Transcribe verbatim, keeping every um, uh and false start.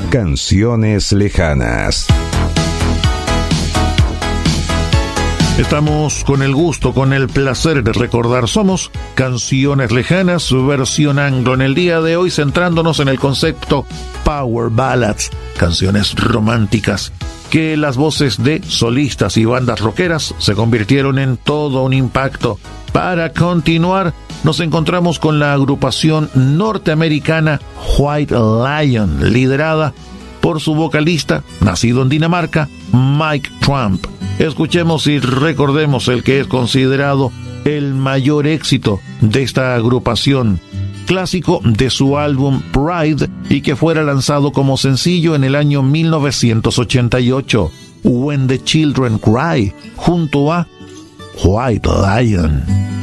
Canciones lejanas. Estamos con el gusto, con el placer de recordar. Somos Canciones Lejanas, versión anglo. En el día de hoy, centrándonos en el concepto Power Ballads, canciones románticas, que las voces de solistas y bandas rockeras se convirtieron en todo un impacto. Para continuar, nos encontramos con la agrupación norteamericana White Lion, liderada por su vocalista, nacido en Dinamarca, Mike Tramp. Escuchemos y recordemos el que es considerado el mayor éxito de esta agrupación, clásico de su álbum Pride y que fuera lanzado como sencillo en el año mil novecientos ochenta y ocho, When the Children Cry, junto a White Lion.